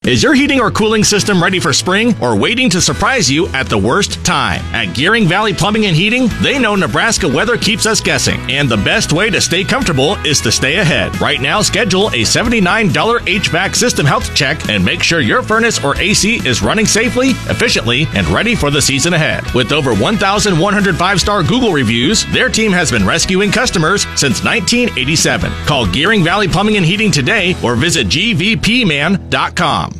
Is your heating or cooling system ready for spring or waiting to surprise you at the worst time? At Gearing Valley Plumbing and Heating, they know Nebraska weather keeps us guessing, and the best way to stay comfortable is to stay ahead. Right now, schedule a $79 HVAC system health check and make sure your furnace or AC is running safely, efficiently, and ready for the season ahead. With over 1,100 five-star Google reviews, their team has been rescuing customers since 1987. Call Gearing Valley Plumbing and Heating today or visit gvpman.com.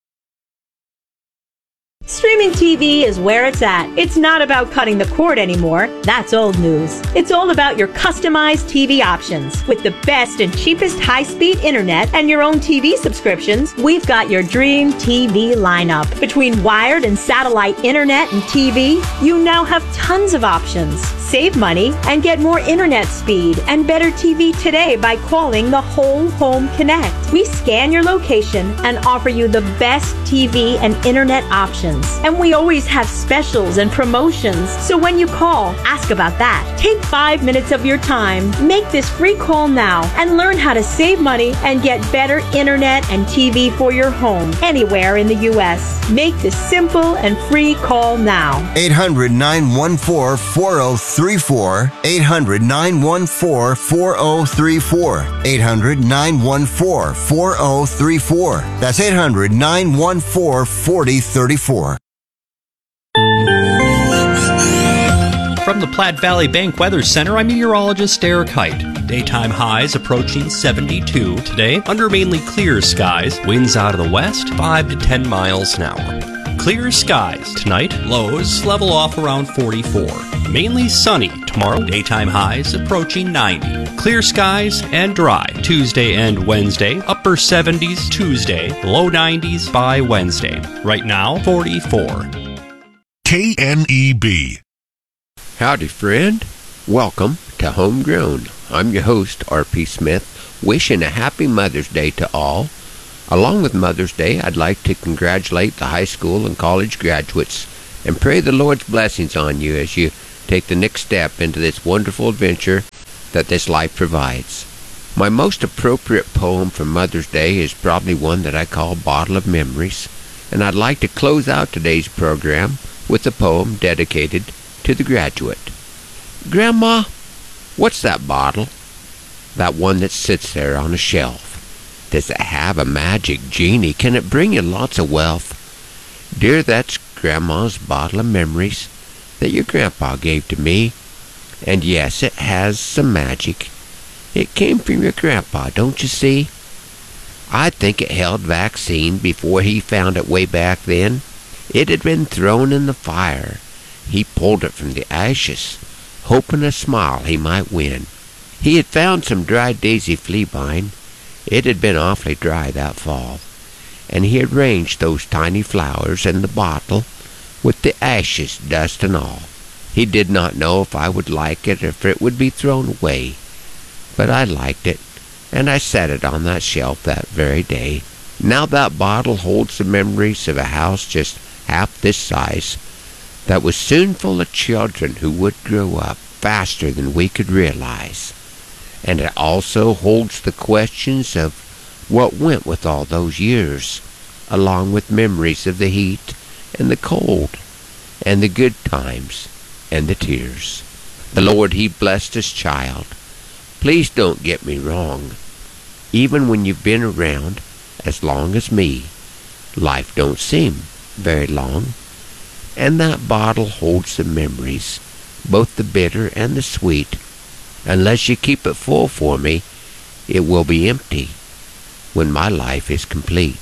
Streaming TV is where it's at. It's not about cutting the cord anymore. That's old news. It's all about your customized TV options. With the best and cheapest high-speed internet and your own TV subscriptions, we've got your dream TV lineup. Between wired and satellite internet and TV, you now have tons of options. Save money and get more internet speed and better TV today by calling the Whole Home Connect. We scan your location and offer you the best TV and internet options. And we always have specials and promotions. So when you call, ask about that. Take 5 minutes of your time. Make this free call now and learn how to save money and get better internet and TV for your home anywhere in the U.S. Make this simple and free call now. 800-914-4034. 800-914-4034. 800-914-4034. That's 800-914-4034. From the Platte Valley Bank Weather Center, I'm meteorologist Eric Height. Daytime highs approaching 72 today under mainly clear skies. Winds out of the west 5 to 10 miles an hour. Clear skies tonight. Lows level off around 44. Mainly sunny tomorrow. Daytime highs approaching 90. Clear skies and dry Tuesday and Wednesday. Upper 70s Tuesday. Low 90s by Wednesday. Right now 44. KNEB. Howdy, friend. Welcome to Homegrown. I'm your host, R.P. Smith, wishing a happy Mother's Day to all. Along with Mother's Day, I'd like to congratulate the high school and college graduates and pray the Lord's blessings on you as you take the next step into this wonderful adventure that this life provides. My most appropriate poem for Mother's Day is probably one that I call Bottle of Memories, and I'd like to close out today's program with a poem dedicated to the graduate. Grandma, what's that bottle? That one that sits there on a shelf. Does it have a magic genie? Can it bring you lots of wealth? Dear, that's Grandma's bottle of memories that your grandpa gave to me. And yes, it has some magic. It came from your grandpa, don't you see? I think it held vaccine before he found it way back then. It had been thrown in the fire. He pulled it from the ashes, hoping a smile he might win. He had found some dried daisy fleabine. It had been awfully dry that fall, and he had arranged those tiny flowers in the bottle with the ashes, dust and all. He did not know if I would like it or if it would be thrown away, but I liked it, and I set it on that shelf that very day. Now that bottle holds the memories of a house just half this size that was soon full of children who would grow up faster than we could realize. And it also holds the questions of what went with all those years, along with memories of the heat and the cold, and the good times and the tears. The Lord, He blessed His child. Please don't get me wrong. Even when you've been around as long as me, life don't seem very long. And that bottle holds the memories, both the bitter and the sweet. Unless you keep it full for me, it will be empty when my life is complete.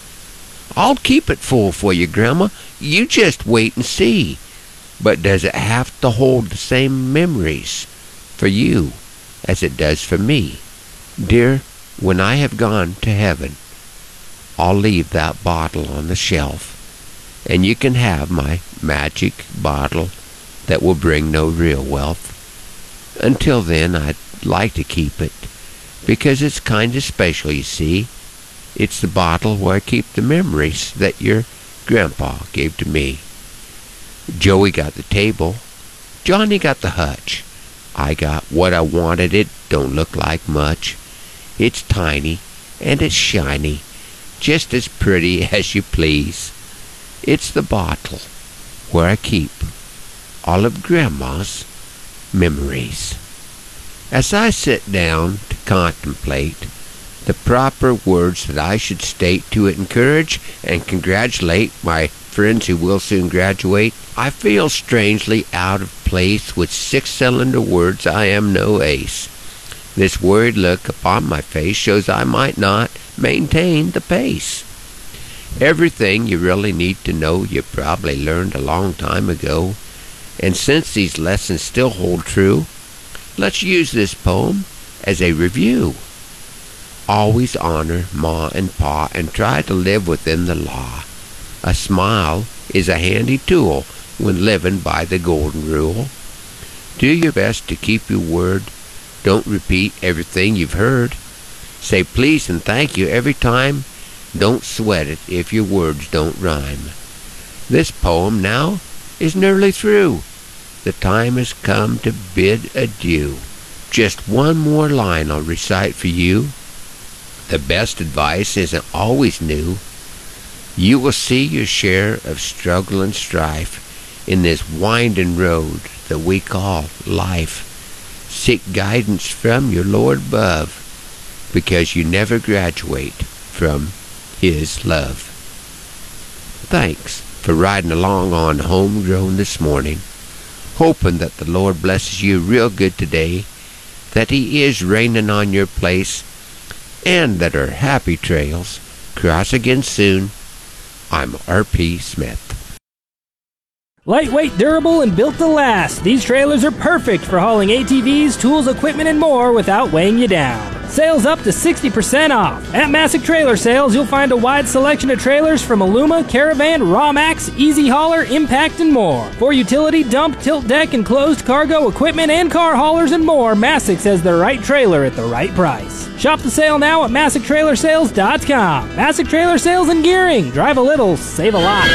I'll keep it full for you, Grandma. You just wait and see. But does it have to hold the same memories for you as it does for me? Dear, when I have gone to heaven, I'll leave that bottle on the shelf, and you can have my magic bottle that will bring no real wealth. Until then, I'd like to keep it, because it's kind of special, you see. It's the bottle where I keep the memories that your grandpa gave to me. Joey got the table. Johnny got the hutch. I got what I wanted. It don't look like much. It's tiny, and it's shiny, just as pretty as you please. It's the bottle where I keep all of Grandma's memories. As I sit down to contemplate the proper words that I should state to encourage and congratulate my friends who will soon graduate, I feel strangely out of place with six-cylinder words I am no ace. This worried look upon my face shows I might not maintain the pace. Everything you really need to know you probably learned a long time ago, and since these lessons still hold true, let's use this poem as a review. Always honor Ma and Pa and try to live within the law. A smile is a handy tool when living by the golden rule. Do your best to keep your word. Don't repeat everything you've heard. Say please and thank you every time. Don't sweat it if your words don't rhyme. This poem now is nearly through. The time has come to bid adieu. Just one more line I'll recite for you. The best advice isn't always new. You will see your share of struggle and strife in this winding road that we call life. Seek guidance from your Lord above, because you never graduate from His love. Thanks for riding along on Homegrown this morning, hoping that the Lord blesses you real good today, that He is raining on your place, and that our happy trails cross again soon. I'm R.P. Smith. Lightweight, durable, and built to last, these trailers are perfect for hauling ATVs, tools, equipment, and more without weighing you down. Sales up to 60% off. At Masick Trailer Sales, you'll find a wide selection of trailers from Aluma, Caravan, Rawmax, Easy Hauler, Impact, and more. For utility, dump, tilt deck, and closed cargo equipment and car haulers and more, Masick has the right trailer at the right price. Shop the sale now at MasickTrailersales.com. Masick Trailer Sales and Gearing. Drive a little, save a lot.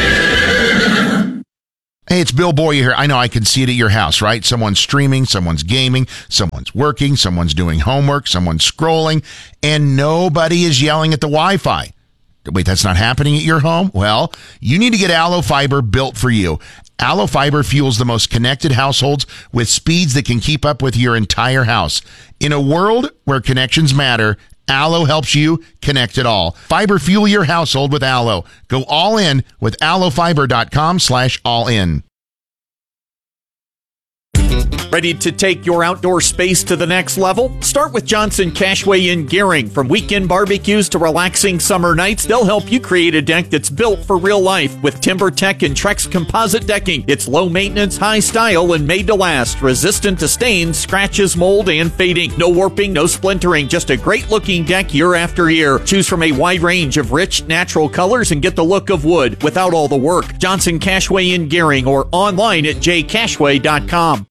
Hey, it's Bill Boyer here. I know I can see it at your house, right? Someone's streaming, someone's gaming, someone's working, someone's doing homework, someone's scrolling, and nobody is yelling at the Wi-Fi. Wait, that's not happening at your home? Well, you need to get Allo Fiber built for you. Allo Fiber fuels the most connected households with speeds that can keep up with your entire house. In a world where connections matter, Allo helps you connect it all. Fiber fuel your household with Allo. Go all in with allofiber.com/all-in. Ready to take your outdoor space to the next level? Start with Johnson Cashway in Gearing. From weekend barbecues to relaxing summer nights, they'll help you create a deck that's built for real life with TimberTech and Trex composite decking. It's low maintenance, high style, and made to last. Resistant to stains, scratches, mold, and fading. No warping, no splintering. Just a great looking deck year after year. Choose from a wide range of rich, natural colors and get the look of wood without all the work. Johnson Cashway in Gearing or online at jcashway.com.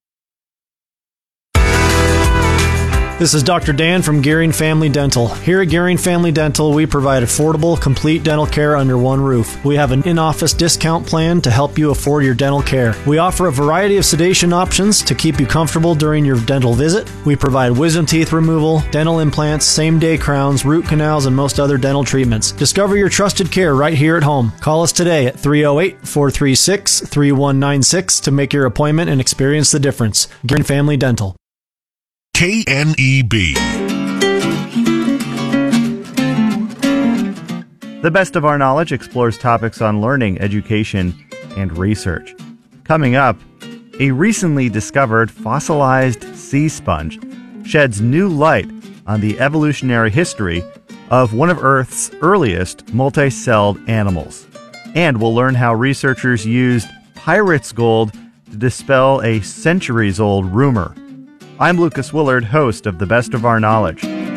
This is Dr. Dan from Gearing Family Dental. Here at Gearing Family Dental, we provide affordable, complete dental care under one roof. We have an in-office discount plan to help you afford your dental care. We offer a variety of sedation options to keep you comfortable during your dental visit. We provide wisdom teeth removal, dental implants, same-day crowns, root canals, and most other dental treatments. Discover your trusted care right here at home. Call us today at 308-436-3196 to make your appointment and experience the difference. Gearing Family Dental. KNEB. The Best of Our Knowledge explores topics on learning, education, and research. Coming up, a recently discovered fossilized sea sponge sheds new light on the evolutionary history of one of Earth's earliest multi-celled animals. And we'll learn how researchers used pirate's gold to dispel a centuries-old rumor. I'm Lucas Willard, host of The Best of Our Knowledge.